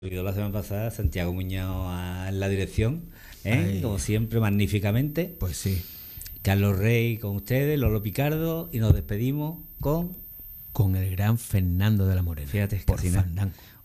Olvidó la semana pasada Santiago Muñoz en la dirección, Ay. como siempre, magníficamente. Pues sí, Carlos Rey con ustedes, Lolo Picardo, y nos despedimos con, con el gran Fernando de la Morena. fíjate, por casi nada. Fandango.